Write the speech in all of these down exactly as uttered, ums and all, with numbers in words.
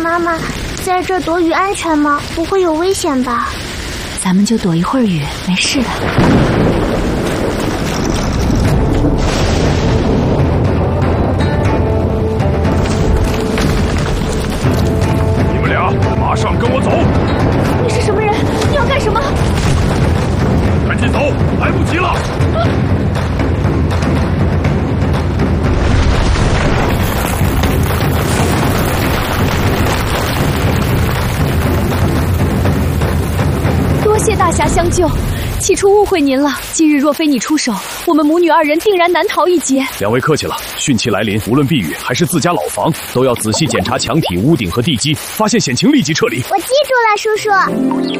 妈妈，在这躲雨安全吗？不会有危险吧？ 咱们就躲一会儿雨，没事的。 你们俩马上跟我走！ 你是什么人？你要干什么？ 赶紧走，来不及了！啊多谢大侠相救，起初误会您了。今日若非你出手，我们母女二人定然难逃一劫。 两位客气了，汛期来临，无论避雨还是自家老房，都要仔细检查墙体、屋顶和地基，发现险情立即撤离。 我记住了，叔叔。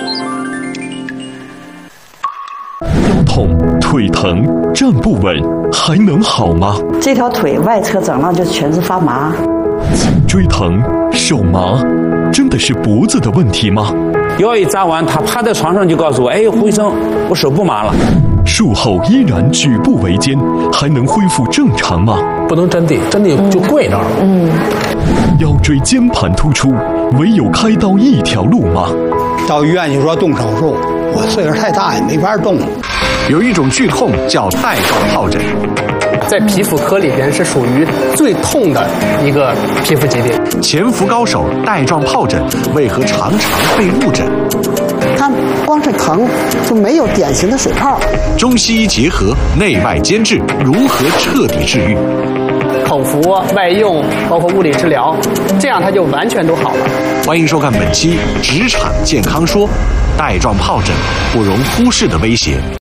腰痛、腿疼、站不稳，还能好吗？ 这条腿外侧整上就全是发麻， 颈椎疼、手麻，真的是脖子的问题吗？ 药一扎完，他趴在床上就告诉我：“哎，胡医生，我手不麻了。” 术后依然举步维艰，还能恢复正常吗？ 不能真地，真地就跪那儿了。 嗯， 腰椎间盘突出，唯有开刀一条路吗？ 到医院就说动手术，我岁数太大也没法动。 有一种剧痛叫带状疱疹， 在皮肤科里边是属于最痛的一个皮肤疾病。 潜伏高手带状疱疹为何常常被误诊？ 它光是疼，就没有典型的水泡。 中西医结合，内外兼治，如何彻底治愈？ 口服、外用，包括物理治疗，这样它就完全都好了。 欢迎收看本期《职场健康说》，带状疱疹不容忽视的威胁。